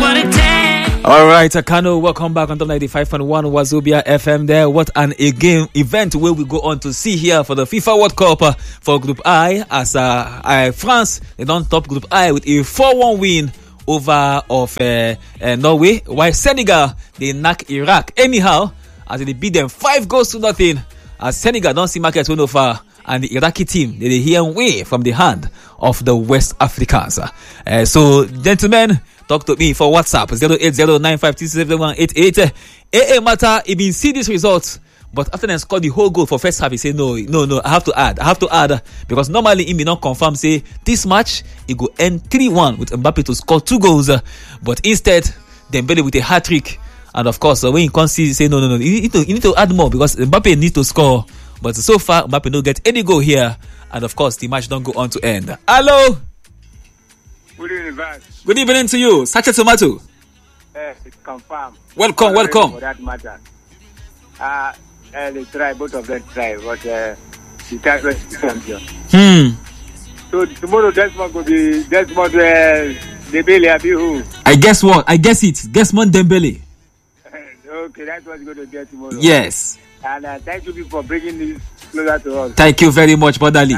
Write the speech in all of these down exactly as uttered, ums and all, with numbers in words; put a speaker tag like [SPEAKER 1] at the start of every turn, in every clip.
[SPEAKER 1] what it takes.
[SPEAKER 2] All right, Akano, welcome back on Top ninety-five point one Wazobia F M there. What an again event where we go on to see here for the FIFA World Cup uh, for Group I as uh, uh, France, they don't top Group I with a four one win over of uh, uh, Norway, while Senegal, they knock Iraq anyhow as they beat them five goals to nothing. As Senegal don't see market so far, and the Iraqi team, they, they hear way from the hand of the West Africans. Uh, so, gentlemen, talk to me for WhatsApp zero eight zero nine five two seven one eight eight. A A Mata, he been see this result, but after they scored the whole goal for first half, he said, no, no, no, I have to add. I have to add because normally he may not confirm, say, this match, it go end three one with Mbappe to score two goals. But instead, Dembele with a hat-trick. And of course, when you can't see, say, no, no, no, you need, to, you need to add more because Mbappe needs to score. But so far, Mbappe don't get any goal here. And of course, the match don't go on to end. Hello?
[SPEAKER 3] Good evening, Vance.
[SPEAKER 2] Good evening to you. Sachet Tomato.
[SPEAKER 3] Yes, it's confirmed.
[SPEAKER 2] Welcome, welcome.
[SPEAKER 3] For that matter. Uh, uh, they try, both of them try, but uh, the time was champion.
[SPEAKER 2] Hmm.
[SPEAKER 3] So tomorrow, Desmond will be Desmond uh, Dembele, have you who?
[SPEAKER 2] I guess what? I guess it. Desmond Dembele.
[SPEAKER 3] Okay, that's what's going to get tomorrow.
[SPEAKER 2] Yes.
[SPEAKER 3] And uh, thank you for bringing this closer to us.
[SPEAKER 2] Thank you very much, Badali.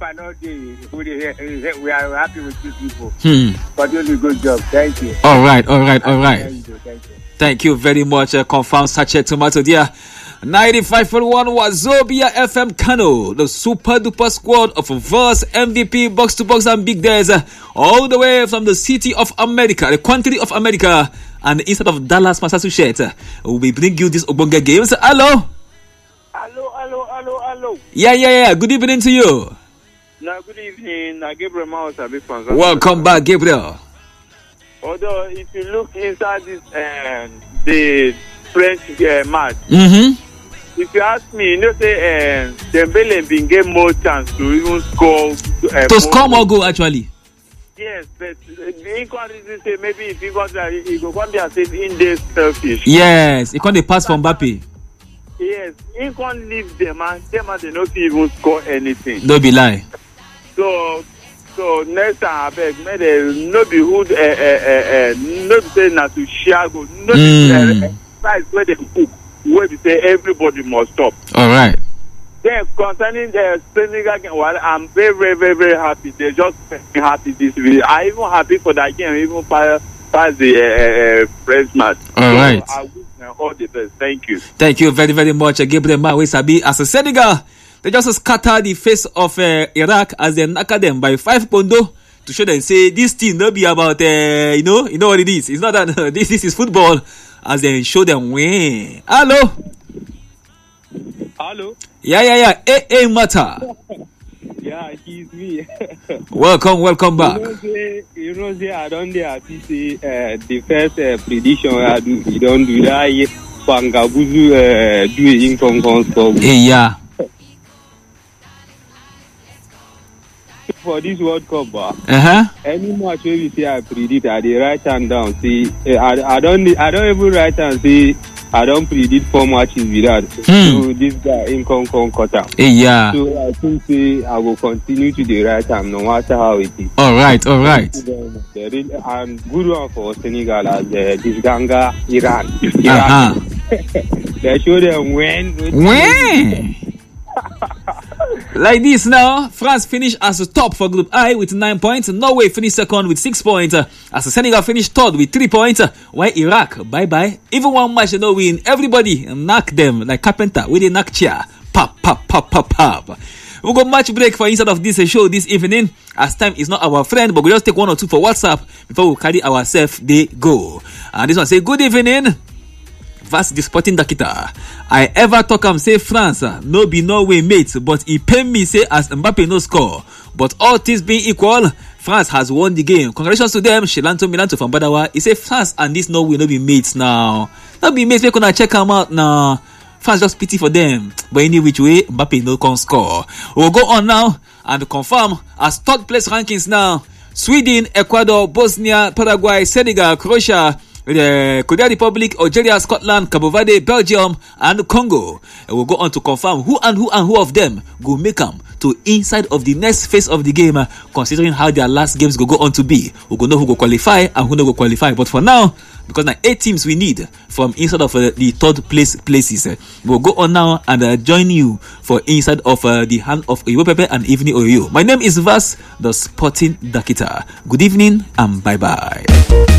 [SPEAKER 3] We are happy with you people.
[SPEAKER 2] Hmm.
[SPEAKER 3] For doing a good job. Thank you.
[SPEAKER 2] All right, all right, all right.
[SPEAKER 3] Thank you. Thank you,
[SPEAKER 2] Thank you very much. Uh, confirmed Sachet Tomato, dear. ninety-five point one Wazobia F M Kano, the super duper squad of Verse, M V P, Box to Box, and Big Days, uh, all the way from the city of America, the country of America, and instead of Dallas, Massachusetts. Uh, we bring you this Obonga games. Hello.
[SPEAKER 3] Hello, hello, hello, hello.
[SPEAKER 2] Yeah, yeah, yeah. Good evening to you.
[SPEAKER 3] No, good evening. Uh, Gabriel Mouse, a big fan.
[SPEAKER 2] Welcome back, Gabriel.
[SPEAKER 3] Although, if you look inside this, uh, the French uh, match,
[SPEAKER 2] Mm-hmm.
[SPEAKER 3] if you ask me, you know, say uh, Dembele been get more chance to even score. Uh,
[SPEAKER 2] To score more goal, actually.
[SPEAKER 3] Yes, but the inquiry say maybe if he got that, he go come there and say in this selfish.
[SPEAKER 2] Yes, he can't pass from Mbappe.
[SPEAKER 3] Yes, he can't leave them and them and they not even score anything.
[SPEAKER 2] Don't be lie.
[SPEAKER 3] So, so next time I beg, may they no be who, uh, uh, uh, uh, no be say na to share go, no be uh, exercise where they cook, where they say everybody must stop.
[SPEAKER 2] All right.
[SPEAKER 3] Then concerning the Senegal game, well, I'm very, very, very, very happy. They just happy this week. I'm even happy for that game, even pass, pass the uh, uh, French match.
[SPEAKER 2] All
[SPEAKER 3] so
[SPEAKER 2] right.
[SPEAKER 3] I wish them all the best. Thank you.
[SPEAKER 2] Thank you very, very much, Gabriel Mawe Sabi. As a Senegal, they just scatter the face of uh, Iraq as they knock them by five pondo to show them say this team not be about uh, you know you know what it is. It's not that uh, this, this is football. As they show them win. Hello.
[SPEAKER 3] Hello.
[SPEAKER 2] Yeah, yeah, yeah. A A Mata.
[SPEAKER 3] Yeah, it's me.
[SPEAKER 2] Welcome, welcome back.
[SPEAKER 3] You know, say, you know, say I don't dare to say uh, the first uh, prediction I do. You don't do that. Pangabuzu uh, do it in Congo.
[SPEAKER 2] Hey, yeah.
[SPEAKER 3] For this World Cup, uh
[SPEAKER 2] huh.
[SPEAKER 3] any match where we say I predict, I dey write and down. See, uh, I I don't I don't even write and say I don't predict four matches with that.
[SPEAKER 2] Hmm.
[SPEAKER 3] So this guy in Concon Qatar.
[SPEAKER 2] Hey, yeah.
[SPEAKER 3] So I think say I will continue to the right time no matter how it is.
[SPEAKER 2] All right, all right.
[SPEAKER 3] The real, and good one for Senegal as uh, this Ganga Iran.
[SPEAKER 2] Uh
[SPEAKER 3] Iran. They show them when.
[SPEAKER 2] When? Like this now, France finished as the top for Group I with nine points. Norway finished second with six points. Uh, as the Senegal finished third with three points. Uh, while Iraq, bye bye. Even one match they no win. Everybody knock them like carpenter with a knock chair. Pop, pop, pop, pop, pop. We'll go match break for inside of this uh, show this evening. As time is not our friend, but we just take one or two for WhatsApp before we carry ourselves. They go. And this one say good evening. Vast the Sporting Dakita. I ever talk am say France uh, no be Norway mate, but he pain me say as Mbappe no score. But all things being equal, France has won the game. Congratulations to them. Shilanto Milanto from Badawa. He say France and this Norway no be mates now. No be mates. We gonna check them out now. France just pity for them. But any which way, Mbappe no can score. We'll go on now and confirm as third place rankings now. Sweden, Ecuador, Bosnia, Paraguay, Senegal, Croatia, the Korea Republic, Algeria, Scotland, Cabo Verde, Belgium, and Congo. And we'll go on to confirm who and who and who of them go make them to inside of the next phase of the game, uh, considering how their last games go go on to be. We go know who go qualify and who no go qualify. But for now, because now eight teams we need from inside of uh, the third place places, uh, we'll go on now and uh, join you for inside of uh, the hand of Oyo Pepe and Evening Oyo. My name is Vas, the Sporting Dakita. Good evening and bye bye.